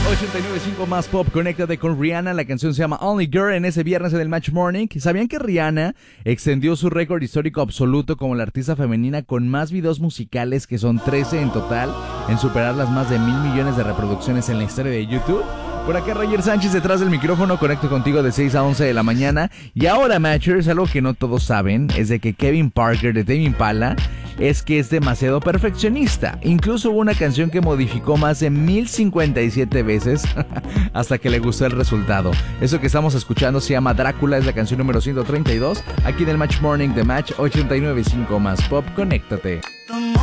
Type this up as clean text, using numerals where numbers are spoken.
89.5 más pop, conéctate con Rihanna. La canción se llama Only Girl en ese viernes en el Match Morning. ¿Sabían que Rihanna extendió su récord histórico absoluto como la artista femenina con más videos musicales, que son 13 en total, en superar las más de 1,000 millones de reproducciones en la historia de YouTube? Por acá Roger Sánchez detrás del micrófono, conecto contigo de 6 a 11 de la mañana. Y ahora, Matchers, algo que no todos saben es de que Kevin Parker de Tame Impala es demasiado perfeccionista. Incluso hubo una canción que modificó más de 1,057 veces hasta que le gustó el resultado. Eso que estamos escuchando se llama Drácula, es la canción número 132, aquí en el Match Morning de Match 89.5 más pop. Conéctate.